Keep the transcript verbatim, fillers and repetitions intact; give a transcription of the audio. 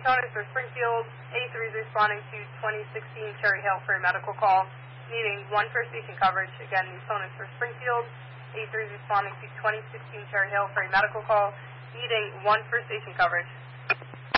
opponents for Springfield. A three is responding to twenty sixteen Cherry Hill for a medical call, needing one first station coverage. Again, the opponents for Springfield. A three is responding to twenty sixteen Cherry Hill for a medical call, needing one first station coverage.